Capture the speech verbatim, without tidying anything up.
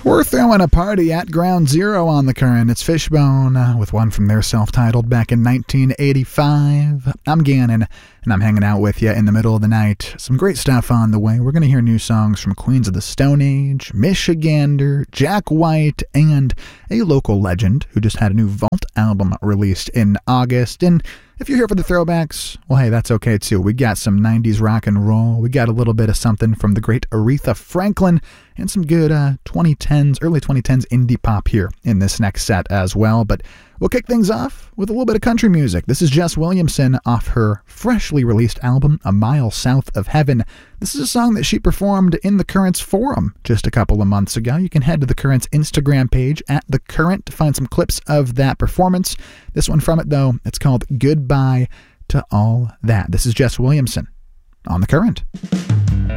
We're throwing a party at Ground Zero on the Current. It's Fishbone uh, with one from their self-titled back in nineteen eighty-five. I'm Gannon, and I'm hanging out with you in the middle of the night. Some great stuff on the way. We're going to hear new songs from Queens of the Stone Age, Michigander, Jack White, and a local legend who just had a new Vault album released in August. And if you're here for the throwbacks, well, hey, that's okay too. We got some nineties rock and roll. We got a little bit of something from the great Aretha Franklin and some good uh, twenty tens, early twenty tens indie pop here in this next set as well. But we'll kick things off with a little bit of country music. This is Jess Williamson off her freshly released album, A Mile South of Heaven. This is a song that she performed in the Current's forum just a couple of months ago. You can head to the Current's Instagram page at The Current to find some clips of that performance. This one from it, though, it's called Goodbye to All That. This is Jess Williamson on The Current.